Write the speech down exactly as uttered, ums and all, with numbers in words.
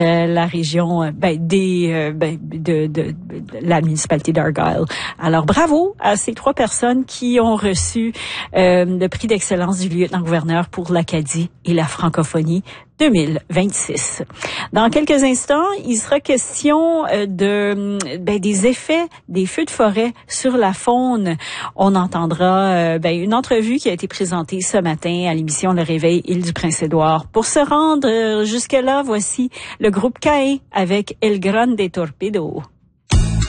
Euh, la région, euh, ben, des, euh, ben, de, de, de la municipalité d'Argyle. Alors, bravo à ces trois personnes qui ont reçu euh, le prix d'excellence du lieutenant-gouverneur pour l'Acadie et la francophonie deux mille vingt-six. Dans quelques instants, il sera question euh, de ben, des effets des feux de forêt sur la faune. On entendra euh, ben, une entrevue qui a été présentée ce matin à l'émission Le Réveil Île-du-Prince-Édouard. Pour se rendre euh, jusque-là, voici le groupe Cae avec El Grande Torpedo.